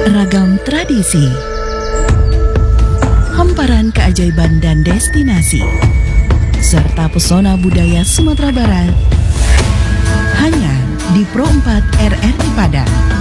ragam tradisi, hamparan keajaiban dan destinasi, serta pesona budaya Sumatera Barat, hanya di Pro 4 RRI Padang.